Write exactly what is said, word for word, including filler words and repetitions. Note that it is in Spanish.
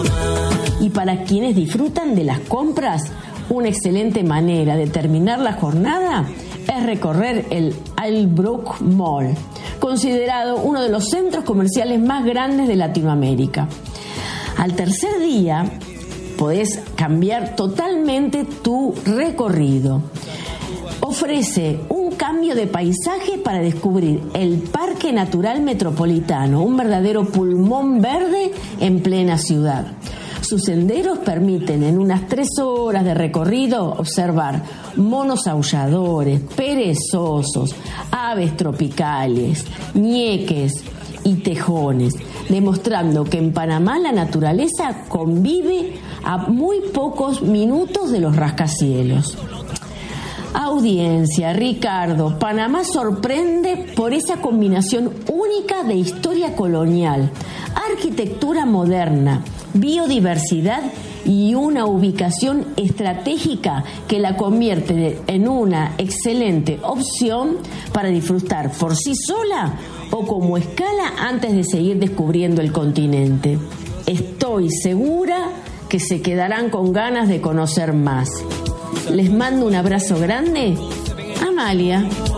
Y para quienes disfrutan de las compras, una excelente manera de terminar la jornada es recorrer el Albrook Mall, considerado uno de los centros comerciales más grandes de Latinoamérica. Al tercer día podés cambiar totalmente tu recorrido. Ofrece un cambio de paisaje para descubrir el Parque Natural Metropolitano, un verdadero pulmón verde en plena ciudad. Sus senderos permiten en unas tres horas de recorrido observar monos aulladores, perezosos, aves tropicales, ñeques y tejones, demostrando que en Panamá la naturaleza convive a muy pocos minutos de los rascacielos. Audiencia, Ricardo, Panamá sorprende por esa combinación única de historia colonial, arquitectura moderna, biodiversidad y una ubicación estratégica que la convierte en una excelente opción para disfrutar por sí sola o como escala antes de seguir descubriendo el continente. Estoy segura que se quedarán con ganas de conocer más. Les mando un abrazo grande, Amalia.